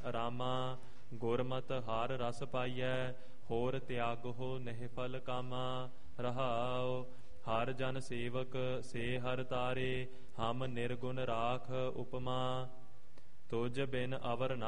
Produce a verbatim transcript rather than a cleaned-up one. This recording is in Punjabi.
ਰਾਮਾ। ਗੁਰਮਤਿ ਹਰ ਰਸ ਪਾਈਐ, ਹੋਰ ਤਿਆਗਹੁ ਨਹਿ ਫਲ ਕਾਮਾ। ਰਹਾਉ ਹਰ ਜਨ ਸੇਵਕ ਸੇ ਹਰ ਤਾਰੇ, ਹਮ ਨਿਰਗੁਣ ਰਾਖ ਉਪਮਾ। ਤੁਜ ਬਿਨ ਅਵਰ ਨਾ